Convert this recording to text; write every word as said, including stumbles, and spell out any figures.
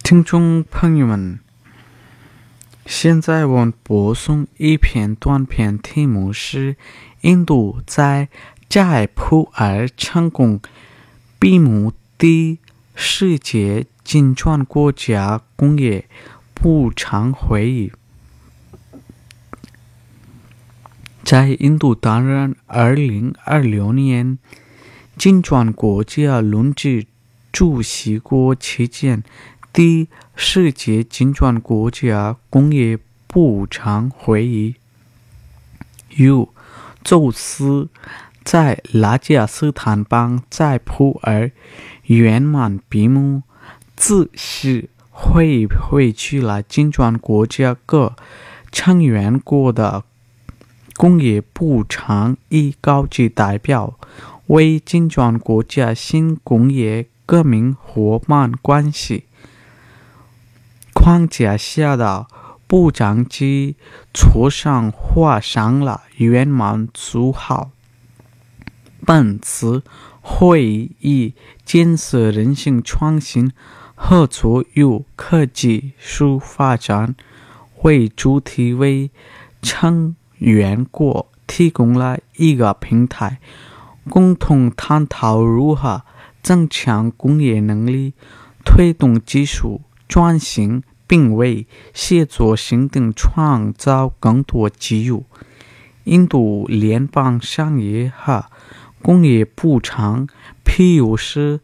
听众朋友们，现在我们播送一篇短篇，题目是印度在斋普尔成功闭幕的世界金砖国家工业部长会议。在印度担任二零二六年金砖国家轮值主席国期间的世界金砖国家工业部长会议由周四在拉贾斯坦邦斋普尔圆满闭幕。此时会议汇聚了金砖国家各成员国的工业部长以高级代表，为金砖国家新工业革命伙伴关系框架下的部长级磋商画上了圆满句号。本次会议以建设人性创新、合作与科技术发展为主题，为成员国提供了一个平台，共同探讨如何增强工业能力，推动技术转型，并为协作行动创造更多机遇。印度联邦商业和工业部长皮尤斯